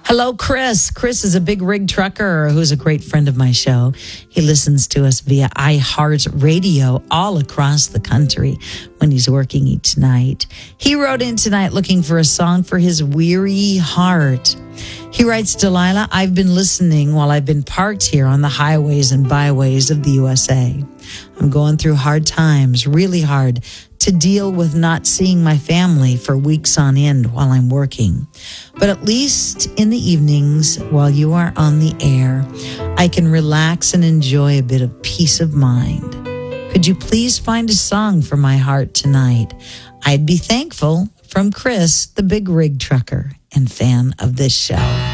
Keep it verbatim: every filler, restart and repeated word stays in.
Hello, Chris. Chris is a big rig trucker who's a great friend of my show. He listens to us via iHeartRadio all across the country when he's working each night. He wrote in tonight looking for a song for his weary heart. He writes, Delilah, I've been listening while I've been parked here on the highways and byways of the U S A. I'm going through hard times, really hard, to deal with not seeing my family for weeks on end while I'm working. But at least in the evenings, while you are on the air, I can relax and enjoy a bit of peace of mind. Could you please find a song for my heart tonight? I'd be thankful. From Chris, the big rig trucker and fan of this show.